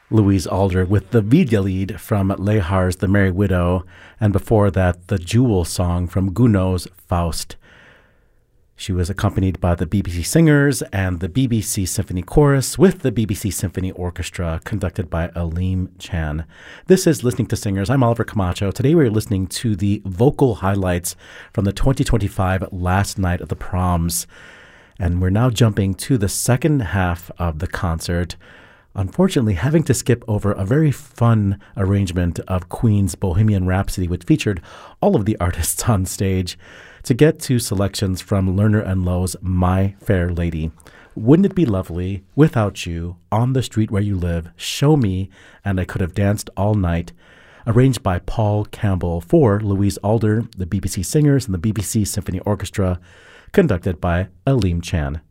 Louise Alder with the video lead from Lehar's The Merry Widow, and before that, the Jewel song from Gounod's Faust. She was accompanied by the BBC Singers and the BBC Symphony Chorus with the BBC Symphony Orchestra, conducted by Aleem Chan. This is Listening to Singers. I'm Oliver Camacho. Today we're listening to the vocal highlights from the 2025 Last Night of the Proms. And we're now jumping to the second half of the concert, unfortunately having to skip over a very fun arrangement of Queen's Bohemian Rhapsody, which featured all of the artists on stage, to get to selections from Lerner and Loewe's My Fair Lady. Wouldn't it be lovely without you, On the Street Where You Live, Show Me, and I Could Have Danced All Night, arranged by Paul Campbell for Louise Alder, the BBC Singers, and the BBC Symphony Orchestra, conducted by Aleem Chan.